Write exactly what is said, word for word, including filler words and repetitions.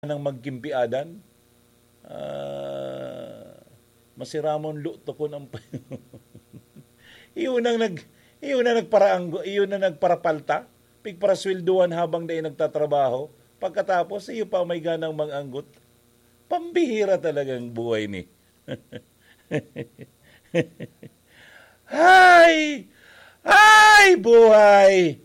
ng magkimpiadan. Uh, masiramon luto ko ng iyon ang nag iyon ang nagparaang iyon ang nagparapalta pigparaswelduhan habang dai nagtatrabaho pagkatapos iyo pa may ganang manganggot. Pambihira talagang buhay ni. Hay! Ay, buhay!